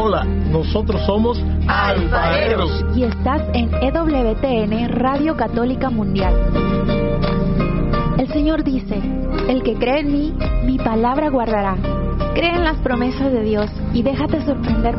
Hola, nosotros somos Alfareros. Y estás en EWTN, Radio Católica Mundial. El Señor dice, el que cree en mí, mi palabra guardará. Cree en las promesas de Dios y déjate sorprender